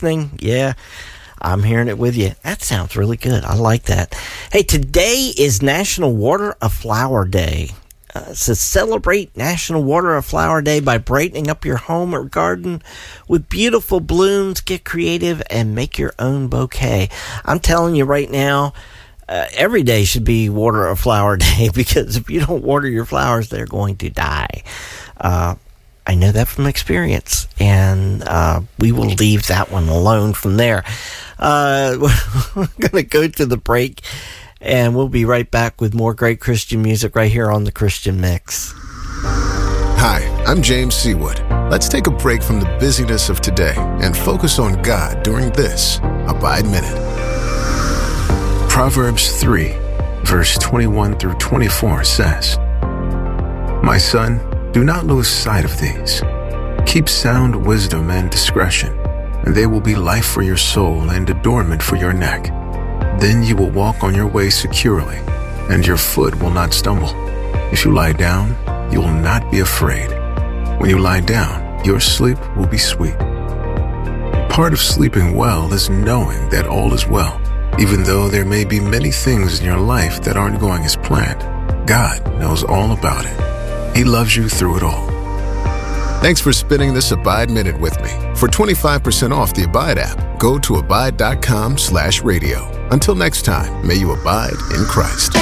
listening, yeah, I'm hearing it with you. That sounds really good. I like that. Hey, today is National Water a Flower Day. So celebrate National Water a Flower Day by brightening up your home or garden with beautiful blooms. Get creative and make your own bouquet. I'm telling you right now, every day should be Water a Flower Day, because if you don't water your flowers, they're going to die. I know that from experience, and we will leave that one alone from there. We're going to go to the break, and we'll be right back with more great Christian music right here on The Christian Mix. Hi, I'm James Seawood. Let's take a break from the busyness of today and focus on God during this Abide Minute. Proverbs 3, verse 21 through 24 says, "My son, do not lose sight of these. Keep sound wisdom and discretion, and they will be life for your soul and adornment for your neck. Then you will walk on your way securely, and your foot will not stumble. If you lie down, you will not be afraid. When you lie down, your sleep will be sweet." Part of sleeping well is knowing that all is well. Even though there may be many things in your life that aren't going as planned, God knows all about it. He loves you through it all. Thanks for spending this Abide Minute with me. For 25% off the Abide app, go to abide.com/radio. Until next time, may you abide in Christ.